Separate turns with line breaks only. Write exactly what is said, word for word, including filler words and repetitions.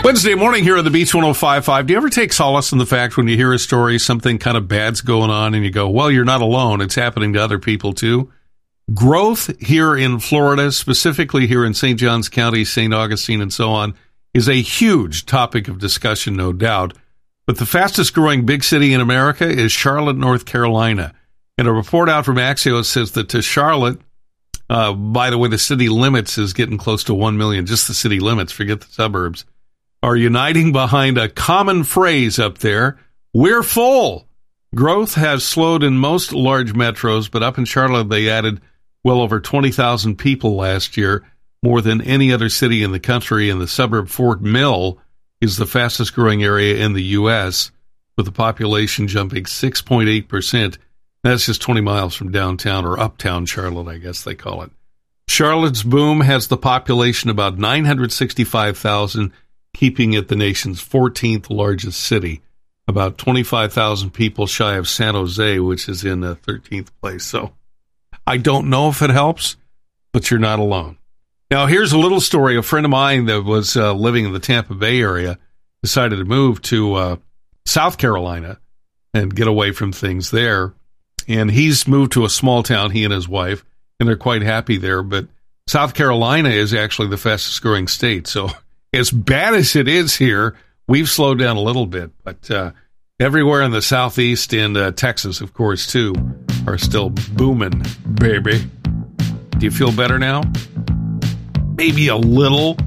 Wednesday morning here on the Beach one oh five point five. Do you ever take solace in the fact when you hear a story, something kind of bad's going on, and you go, well, you're not alone. It's happening to other people, too. Growth here in Florida, specifically here in Saint Johns County, Saint Augustine, and so on, is a huge topic of discussion, no doubt. But the fastest growing big city in America is Charlotte, North Carolina. And a report out from Axios says that to Charlotte, uh, by the way, the city limits is getting close to one million. Just the city limits, forget the suburbs, are uniting behind a common phrase up there: we're full. Growth has slowed in most large metros, but up in Charlotte, they added well over twenty thousand people last year, more than any other city in the country. And the suburb Fort Mill is the fastest growing area in the U S, with the population jumping six point eight percent. That's just twenty miles from downtown, or uptown Charlotte, I guess they call it. Charlotte's boom has the population about nine hundred sixty-five thousand, keeping it the nation's fourteenth largest city, about twenty-five thousand people shy of San Jose, which is in the thirteenth place. So I don't know if it helps, but you're not alone. Now, here's a little story. A friend of mine that was uh, living in the Tampa Bay area decided to move to uh, South Carolina and get away from things there. And he's moved to a small town, he and his wife, and they're quite happy there. But South Carolina is actually the fastest growing state. So as bad as it is here, we've slowed down a little bit. But uh, everywhere in the Southeast and uh, Texas, of course, too, are still booming, baby. Do you feel better now? Maybe a little.